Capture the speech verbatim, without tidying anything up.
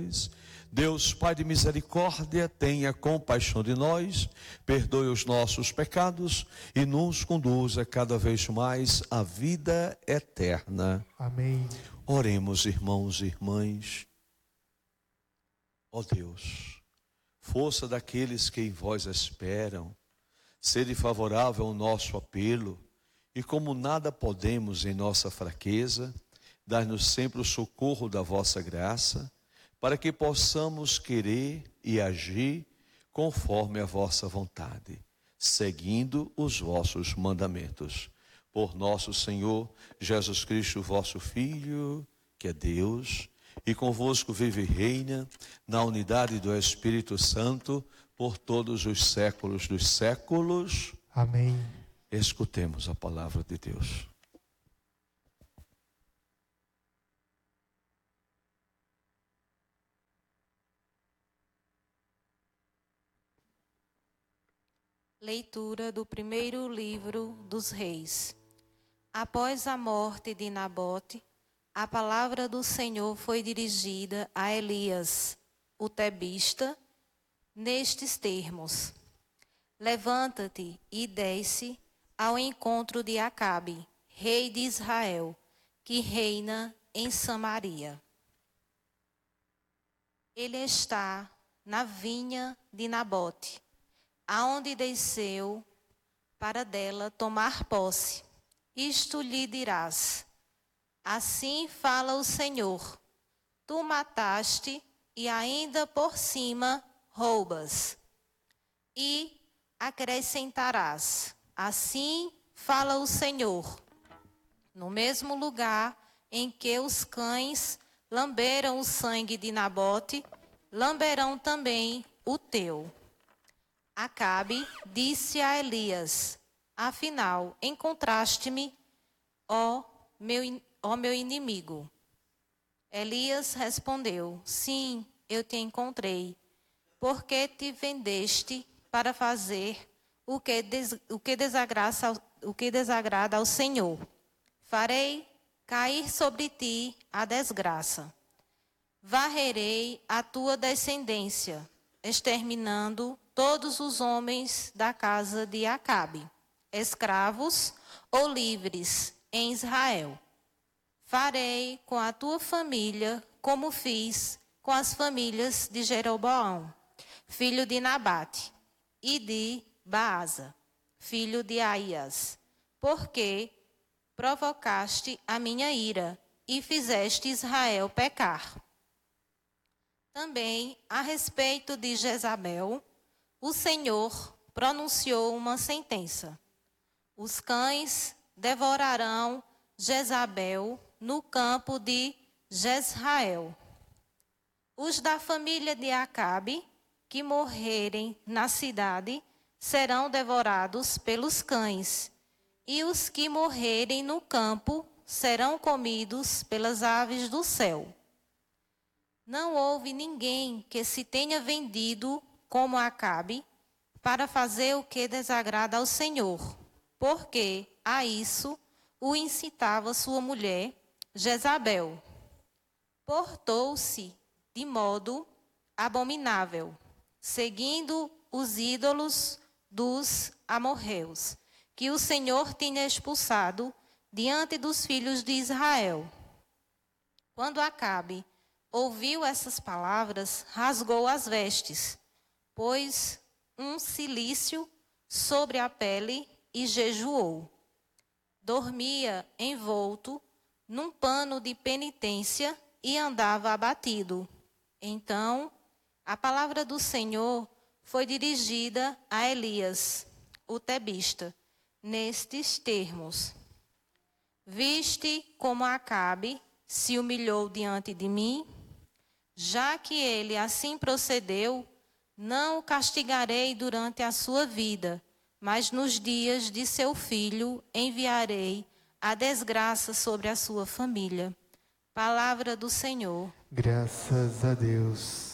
nós. Deus, Pai de misericórdia, tenha compaixão de nós, perdoe os nossos pecados e nos conduza cada vez mais à vida eterna. Amém. Oremos, irmãos e irmãs. Ó Deus, força daqueles que em vós esperam, sede favorável ao nosso apelo, e como nada podemos em nossa fraqueza, dai-nos sempre o socorro da vossa graça, para que possamos querer e agir conforme a vossa vontade, seguindo os vossos mandamentos. Por nosso Senhor Jesus Cristo, vosso Filho, que é Deus, e convosco vive e reina, na unidade do Espírito Santo, por todos os séculos dos séculos. Amém. Escutemos a palavra de Deus. Leitura do primeiro livro dos Reis. Após a morte de Nabote, a palavra do Senhor foi dirigida a Elias, o tebista, nestes termos: levanta-te e desce ao encontro de Acabe, rei de Israel, que reina em Samaria. Ele está na vinha de Nabote, aonde desceu para dela tomar posse. Isto lhe dirás: assim fala o Senhor, tu mataste e ainda por cima roubas. E acrescentarás: assim fala o Senhor, no mesmo lugar em que os cães lamberam o sangue de Nabote, lamberão também o teu. Acabe disse a Elias: afinal, encontraste-me, ó meu, ó meu inimigo. Elias respondeu: sim, eu te encontrei, porque te vendeste para fazer o que, des, o que, desagrada, o que desagrada ao Senhor. Farei cair sobre ti a desgraça. Varrerei a tua descendência, exterminando todos os homens da casa de Acabe, escravos ou livres em Israel. Farei com a tua família como fiz com as famílias de Jeroboão, filho de Nabate, e de Baasa, filho de Aías, porque provocaste a minha ira e fizeste Israel pecar. Também a respeito de Jezabel, o Senhor pronunciou uma sentença: os cães devorarão Jezabel no campo de Jezrael. Os da família de Acabe, que morrerem na cidade, serão devorados pelos cães, e os que morrerem no campo serão comidos pelas aves do céu. Não houve ninguém que se tenha vendido como Acabe para fazer o que desagrada ao Senhor, porque a isso o incitava sua mulher, Jezabel. Portou-se de modo abominável, seguindo os ídolos dos amorreus, que o Senhor tinha expulsado diante dos filhos de Israel. Quando Acabe ouviu essas palavras, rasgou as vestes, pôs um cilício sobre a pele e jejuou. Dormia envolto num pano de penitência e andava abatido. Então, a palavra do Senhor foi dirigida a Elias, o tebista, nestes termos: viste como Acabe se humilhou diante de mim? Já que ele assim procedeu, não o castigarei durante a sua vida, mas nos dias de seu filho enviarei a desgraça sobre a sua família. Palavra do Senhor. Graças a Deus.